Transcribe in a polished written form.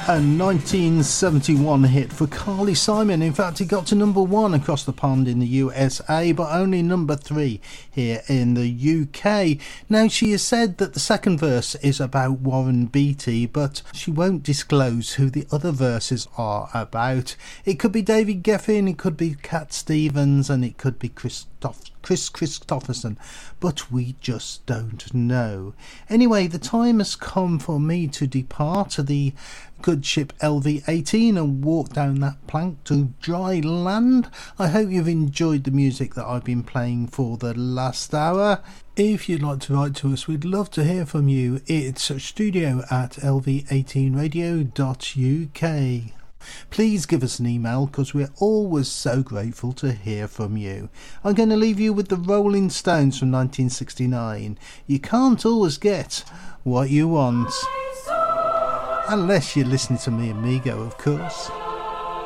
A 1971 hit for Carly Simon. In fact, it got to number 1 across the pond in the USA, but only number 3 here in the UK. Now, she has said that the second verse is about Warren Beatty, but she won't disclose who the other verses are about. It could be David Geffen, it could be Cat Stevens, and it could be Chris Christopherson, but we just don't know. Anyway, the time has come for me to depart the good ship LV-18 and walk down that plank to dry land. I hope you've enjoyed the music that I've been playing for the last hour. If you'd like to write to us, we'd love to hear from you. It's studio@lv18radio.uk. Please give us an email because we're always so grateful to hear from you. I'm going to leave you with the Rolling Stones from 1969. You can't always get what you want. Unless you're listening to me, amigo, of course.